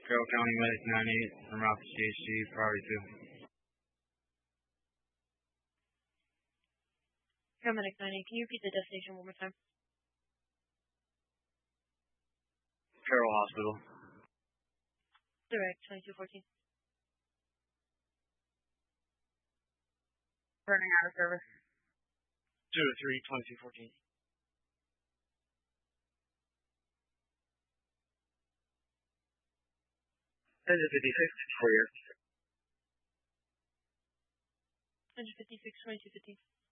Carroll County Medic 98, I'm Ralph CHG, priority 2. Paramedic 90, can you repeat the destination one more time? Carroll Hospital. Direct 2214. Running out of service. 203 2214. Engine 56 for you. Engine 56 2215.